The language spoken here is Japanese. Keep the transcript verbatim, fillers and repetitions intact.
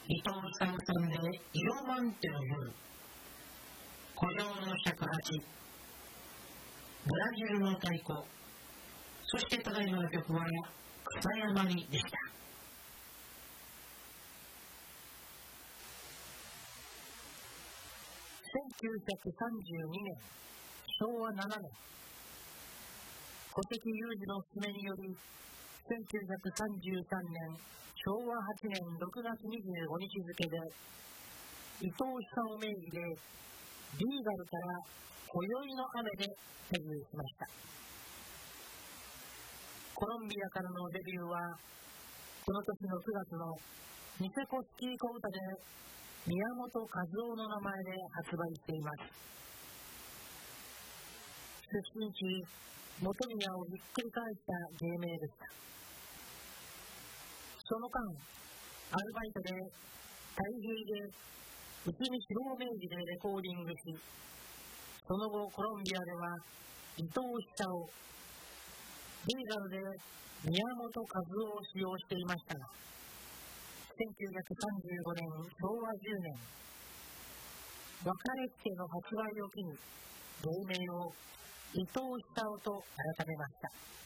伊藤さんさんで色満点の夜、古城の尺八、ブラジルの太鼓、そしてただいまの曲は草山にでした。せんきゅうひゃくさんじゅうにねん、しょうわななねん、古関裕二の勧めにより、せんきゅうひゃくさんじゅうさんねん、しょうわはちねんろくがつにじゅうごにち付で、伊藤久夫名義で、リーガルから今宵の雨でデビューしました。コロンビアからのデビューは、この年のくがつのニセコスキー小唄で宮本和夫の名前で発売しています。出身地、本宮をひっくり返した芸名でした。その間、アルバイトで、太平で、内海四郎名義でレコーディングし、その後コロンビアでは伊藤久夫、リーガルで宮本和夫を使用していましたが、せんきゅうひゃくさんじゅうごねん、しょうわじゅうねん、別れつけの発売を機に、芸名を伊藤久夫と改めました。